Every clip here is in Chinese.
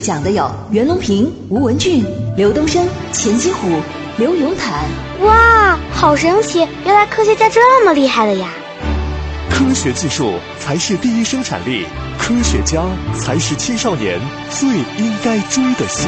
讲的有袁隆平、吴文俊、刘东升、钱基虎、刘永坦。 哇，好神奇！原来科学家这么厉害的呀！ 科学技术才是第一生产力，科学家才是青少年最应该追的星。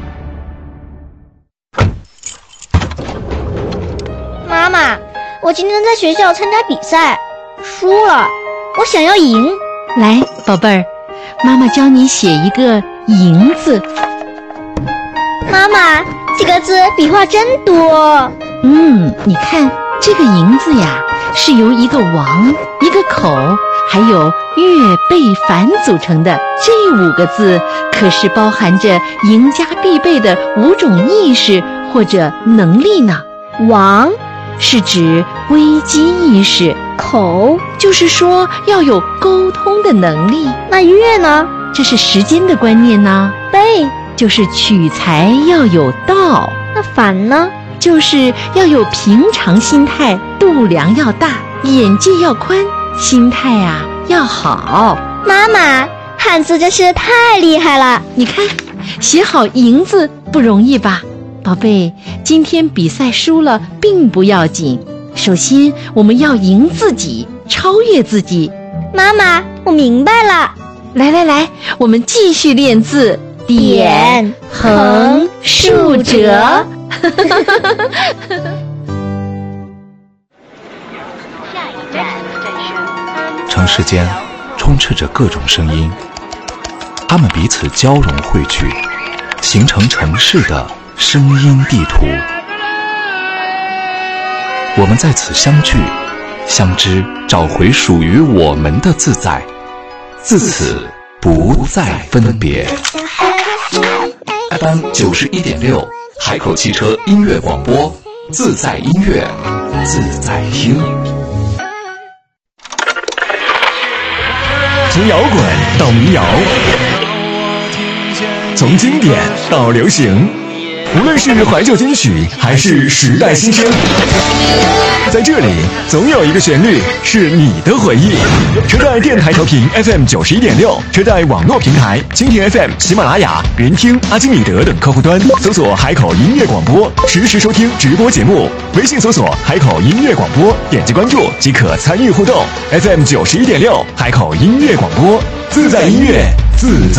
妈妈，我今天在学校参加比赛，输了，我想要赢。 来，宝贝儿，妈妈教你写一个赢字。 妈妈，这个字笔画真多。 你看这个赢字呀，是由一个王、一个口还有月贝凡组成的。这5个字可是包含着赢家必备的5种意识或者能力呢。 王是指危机意识， 口就是说要有沟通的能力。 那月呢？ 这是时间的观念呢。 贝就是取材要有道。 那凡呢？ 就是要有平常心态，度量要大，眼界要宽，心态啊要好。 妈妈，汉字真是太厉害了！ 你看，写好赢字不容易吧？宝贝，今天比赛输了并不要紧，首先我们要赢自己，超越自己。 妈妈，我明白了。 来，我们继续练字。点、横、竖、折。 城市间充斥着各种声音，它们彼此交融汇聚，形成城市的声音地图。我们在此相聚、相知，找回属于我们的自在，自此不再分别。FM 91.6，海口汽车音乐广播，自在音乐，自在听。 从摇滚到民谣，从经典到流行，无论是怀旧金曲还是时代新声，在这里总有一个旋律是你的回忆。车载电台调频 FM 91.6，车载网络平台蜻蜓 FM、喜马拉雅、云听、阿基米德等客户端搜索海口音乐广播，实时收听直播节目。微信搜索海口音乐广播，点击关注即可参与互动。FM 91.6，海口音乐广播，自在音乐，自在